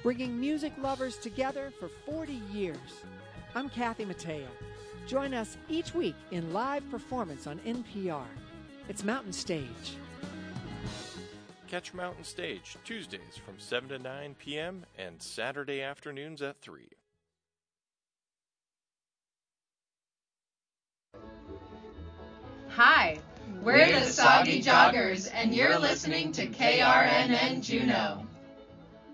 bringing music lovers together for 40 years. I'm Kathy Mateo. Join us each week in live performance on NPR. It's Mountain Stage. Catch Mountain Stage Tuesdays from 7 to 9 p.m. and Saturday afternoons at 3. Hi, we're the Soggy Joggers, and you're listening to KRNN Juneau.